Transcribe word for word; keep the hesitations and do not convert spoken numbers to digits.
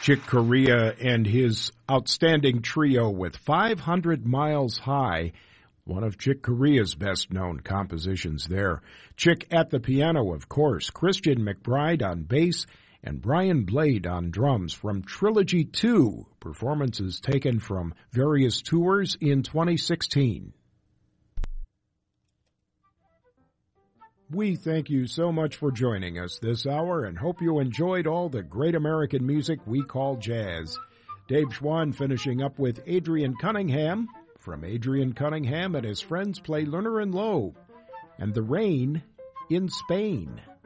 Chick Corea and his outstanding trio with five hundred miles High, one of Chick Corea's best-known compositions there. Chick at the piano, of course, Christian McBride on bass, and Brian Blade on drums from Trilogy two, performances taken from various tours in twenty sixteen. We thank you so much for joining us this hour and hope you enjoyed all the great American music we call jazz. Dave Schwann finishing up with Adrian Cunningham. From Adrian Cunningham and his friends play Lerner and Loewe and The Rain in Spain.